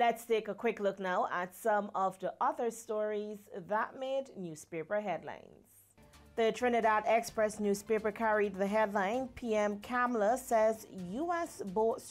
Let's take a quick look now at some of the other stories that made newspaper headlines. The Trinidad Express newspaper carried the headline, PM Kamala says U.S. boats